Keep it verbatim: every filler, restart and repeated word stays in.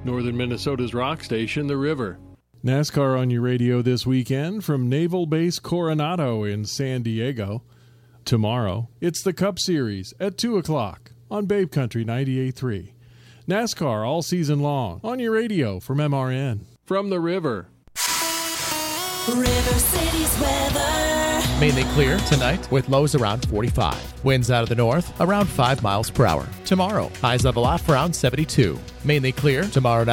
Northern Minnesota's rock station, The River. NASCAR on your radio this weekend from Naval Base Coronado in San Diego. Tomorrow, it's the Cup Series at two o'clock on Babe Country ninety-eight point three. NASCAR all season long on your radio from M R N. From The River. River City's weather. Mainly clear tonight with lows around forty-five. Winds out of the north around five miles per hour. Tomorrow, highs level off around seventy-two. Mainly clear tomorrow night.